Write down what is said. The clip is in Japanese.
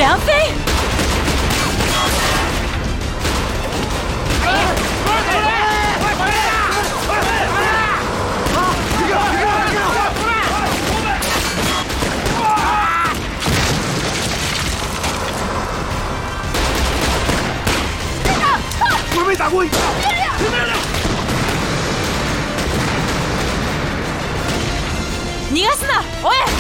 梁飞！ 我没打过你。 逃がすな！おい！